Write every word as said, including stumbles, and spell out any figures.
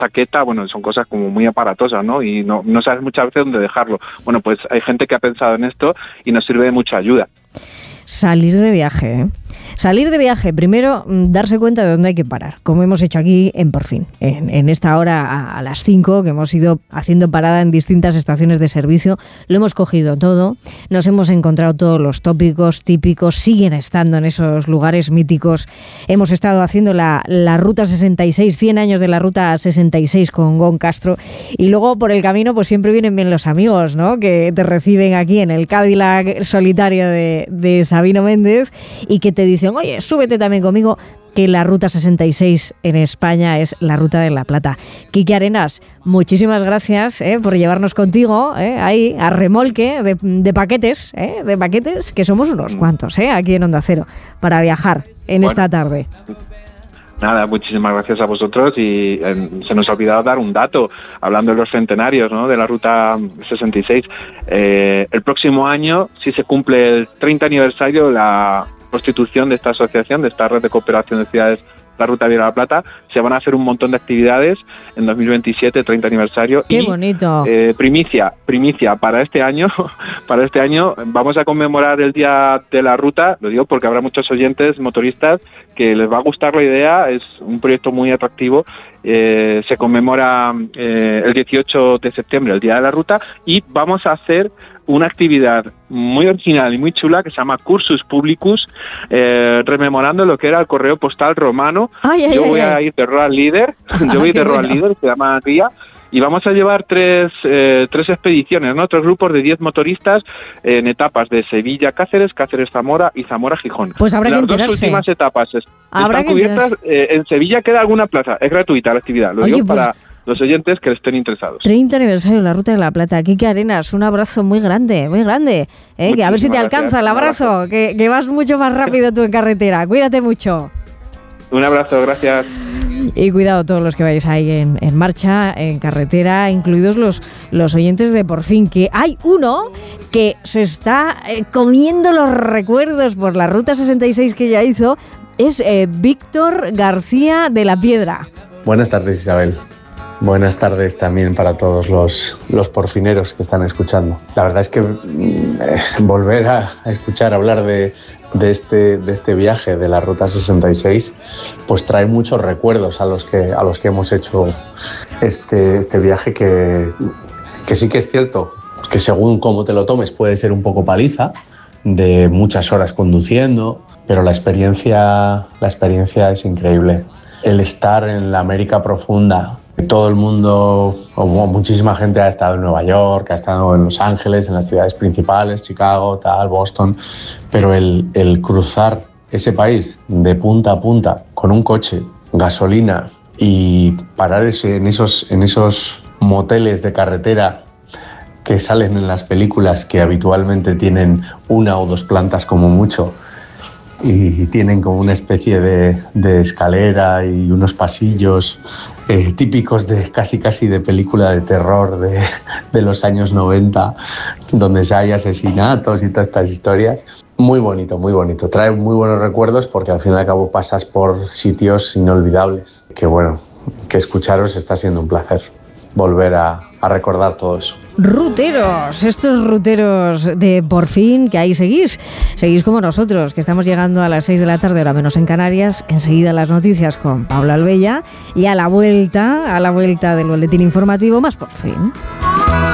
chaqueta, bueno, son cosas como muy aparatosas, ¿no? Y no, no sabes muchas veces dónde dejarlo. Bueno, pues hay gente que ha pensado en esto y nos sirve de mucha ayuda. Salir de viaje, ¿eh? Salir de viaje, primero darse cuenta de dónde hay que parar, como hemos hecho aquí en Por Fin, en, en esta hora a, a las cinco, que hemos ido haciendo parada en distintas estaciones de servicio, lo hemos cogido todo, nos hemos encontrado todos los tópicos típicos, siguen estando en esos lugares míticos, hemos estado haciendo la, la Ruta sesenta y seis, cien años de la Ruta sesenta y seis con Gon Castro, y luego por el camino pues siempre vienen bien los amigos, ¿no?, que te reciben aquí en el Cadillac solitario de, de Sabino Méndez y que te dicen, oye, súbete también conmigo, que la Ruta sesenta y seis en España es la Ruta de la Plata. Quique Arenas, muchísimas gracias eh, por llevarnos contigo eh, ahí a remolque de, de paquetes, eh, de paquetes, que somos unos cuantos eh, aquí en Onda Cero, para viajar en bueno, esta tarde. Nada, muchísimas gracias a vosotros y eh, se nos ha olvidado dar un dato, hablando de los centenarios, ¿no?, de la Ruta sesenta y seis. Eh, el próximo año, si se cumple el treinta aniversario de la constitución de esta asociación, de esta red de cooperación de ciudades, la Ruta de la Plata, se van a hacer un montón de actividades en dos mil veintisiete, treinta aniversario. ¡Qué y, bonito! Eh, primicia, primicia para este año, para este año vamos a conmemorar el Día de la Ruta, lo digo porque habrá muchos oyentes motoristas que les va a gustar la idea, es un proyecto muy atractivo. Eh, se conmemora eh, el dieciocho de septiembre, el Día de la Ruta, y vamos a hacer una actividad muy original y muy chula que se llama Cursus Publicus, eh, rememorando lo que era el correo postal romano. Ay, ay, yo ay, voy ay. a ir de Road Leader, yo voy de Road Leader, se llama guía, y vamos a llevar tres eh, tres expediciones, ¿no?, tres grupos de diez motoristas en etapas de Sevilla-Cáceres, Cáceres-Zamora y Zamora-Gijón. Pues habrá Las que enterarse. Las dos últimas etapas es, están que cubiertas. Eh, en Sevilla queda alguna plaza, es gratuita la actividad, lo Oye, digo pues, para los oyentes que estén interesados. treinta aniversario de la Ruta de la Plata. Quique Arenas, un abrazo muy grande, muy grande. ¿eh? Que a ver si te alcanza el abrazo, abrazo. Que, que vas mucho más rápido tú en carretera. Cuídate mucho. Un abrazo, gracias. Y cuidado todos los que vayáis ahí en, en marcha, en carretera, incluidos los, los oyentes de Por Fin, que hay uno que se está eh, comiendo los recuerdos por la Ruta sesenta y seis que ya hizo, es eh, Víctor García de la Piedra. Buenas tardes, Isabel. Buenas tardes también para todos los, los porfineros que están escuchando. La verdad es que eh, volver a, a escuchar hablar de, de, este, de este viaje de la Ruta sesenta y seis pues trae muchos recuerdos a los que, a los que hemos hecho este, este viaje que, que sí que es cierto que según cómo te lo tomes puede ser un poco paliza, de muchas horas conduciendo, pero la experiencia, la experiencia es increíble. El estar en la América profunda, todo el mundo, o muchísima gente ha estado en Nueva York, ha estado en Los Ángeles, en las ciudades principales, Chicago, tal, Boston, pero el, el cruzar ese país de punta a punta con un coche, gasolina y parar ese, en, esos, en esos moteles de carretera que salen en las películas, que habitualmente tienen una o dos plantas como mucho, y tienen como una especie de, de escalera y unos pasillos eh, típicos de casi casi de película de terror de, de los años noventa, donde ya hay asesinatos y todas estas historias. Muy bonito, muy bonito. Trae muy buenos recuerdos porque al fin y al cabo pasas por sitios inolvidables. Que bueno, que escucharos está siendo un placer volver a, a recordar todo eso. Ruteros, estos ruteros de Por Fin, que ahí seguís, seguís como nosotros, que estamos llegando a las seis de la tarde, hora menos en Canarias, enseguida las noticias con Pablo Albella y a la vuelta, a la vuelta del boletín informativo más Por Fin.